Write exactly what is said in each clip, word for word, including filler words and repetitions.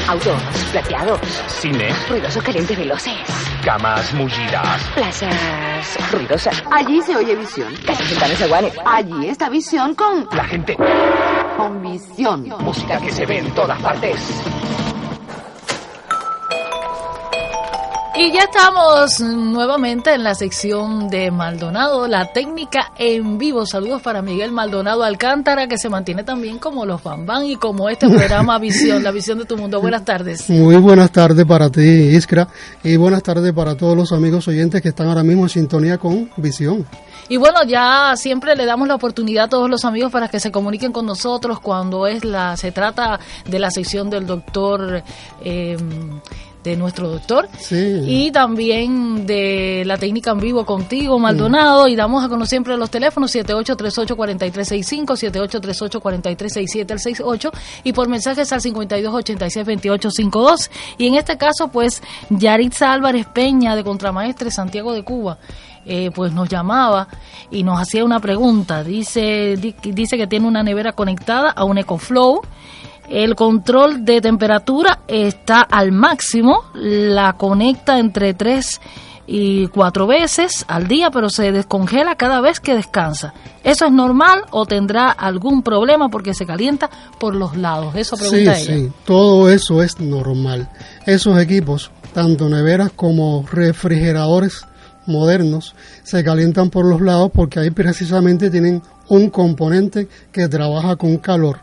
Autos plateados. Cine. Ruidosos, calientes, veloces. Camas mullidas. Plazas ruidosas. Allí se oye Visión. Casas ventanas iguales. Allí está Visión con... La gente. Con Visión. Música que se ve en todas partes. Y ya estamos nuevamente en la sección de Maldonado, la técnica en vivo. Saludos para Miguel Maldonado Alcántara, que se mantiene también como los Bambán y como este programa Visión, la visión de tu mundo. Buenas tardes. Muy buenas tardes para ti, Iskra, y buenas tardes para todos los amigos oyentes que están ahora mismo en sintonía con Visión. Y bueno, ya siempre le damos la oportunidad a todos los amigos para que se comuniquen con nosotros cuando es la se trata de la sección del doctor... Eh, de nuestro doctor, sí. Y también de la técnica en vivo contigo, Maldonado, sí. Y damos a conocer siempre los teléfonos siete ocho tres ocho, cuatro tres seis cinco, siete ocho tres ocho, cuatro tres seis siete, el seis ocho, y por mensajes al cincuenta y dos ochenta y seis veintiocho cincuenta y dos. Y en este caso, pues, Yaritza Álvarez Peña, de Contramaestre Santiago de Cuba, eh, pues nos llamaba y nos hacía una pregunta. Dice, di, dice que tiene una nevera conectada a un EcoFlow. El control de temperatura está al máximo, la conecta entre tres y cuatro veces al día, pero se descongela cada vez que descansa. ¿Eso es normal o tendrá algún problema porque se calienta por los lados? Eso pregunta sí, ella. Sí, todo eso es normal. Esos equipos, tanto neveras como refrigeradores modernos, se calientan por los lados porque ahí precisamente tienen un componente que trabaja con calor.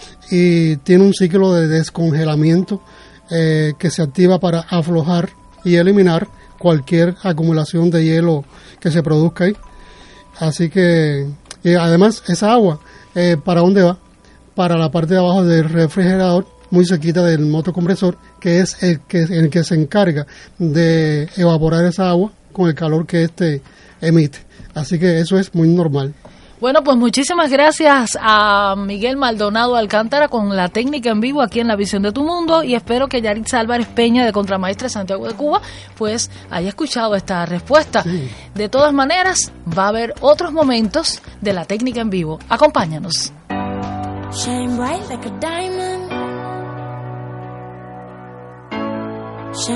Y tiene un ciclo de descongelamiento eh, que se activa para aflojar y eliminar cualquier acumulación de hielo que se produzca ahí. Así que, y además, esa agua, eh, ¿para dónde va? Para la parte de abajo del refrigerador, muy cerquita del motocompresor, que es el que, el que se encarga de evaporar esa agua con el calor que éste emite. Así que eso es muy normal. Bueno, pues muchísimas gracias a Miguel Maldonado Alcántara con la técnica en vivo aquí en La Visión de tu Mundo, y espero que Yaritza Álvarez Peña, de Contramaestre Santiago de Cuba, pues haya escuchado esta respuesta. Sí. De todas maneras, va a haber otros momentos de la técnica en vivo. Acompáñanos. Shine bright like a diamond.